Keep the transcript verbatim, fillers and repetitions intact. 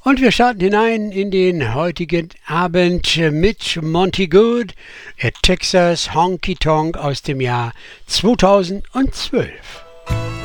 Und wir starten hinein in den heutigen Abend mit Monty Good, A Texas Honky Tonk aus dem Jahr zweitausendzwölf.